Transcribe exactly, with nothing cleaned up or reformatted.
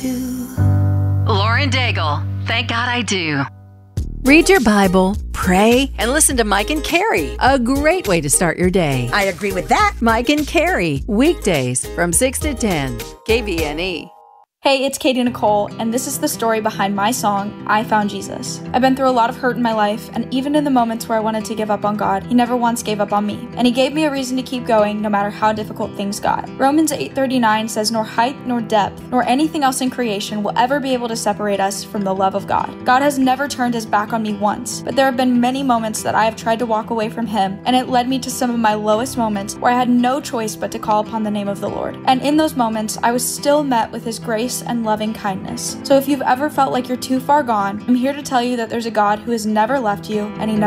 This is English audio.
do. Lauren Daigle, Thank God I Do. Read your Bible, pray, and listen to Mike and Carrie. A great way to start your day. I agree with that. Mike and Carrie, weekdays from six to ten, K V N E. Hey, it's Katie Nicole, and this is the story behind my song, I Found Jesus. I've been through a lot of hurt in my life, and even in the moments where I wanted to give up on God, He never once gave up on me, and He gave me a reason to keep going no matter how difficult things got. Romans eight thirty-nine says, "Nor height, nor depth, nor anything else in creation will ever be able to separate us from the love of God." God has never turned His back on me once, but there have been many moments that I have tried to walk away from Him, and it led me to some of my lowest moments where I had no choice but to call upon the name of the Lord. And in those moments, I was still met with His grace and loving kindness. So if you've ever felt like you're too far gone, I'm here to tell you that there's a God who has never left you, and He never